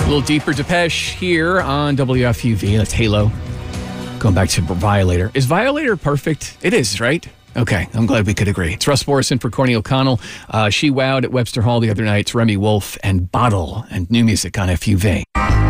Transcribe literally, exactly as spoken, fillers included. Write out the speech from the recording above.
little deeper Depeche here on W F U V. That's Halo. Going back to Violator. Is Violator perfect? It is, right? Okay, I'm glad we could agree. It's Russ Morrison for Courtney O'Connell. Uh, she wowed at Webster Hall the other night. It's Remy Wolf and Bottle and new music on F U V.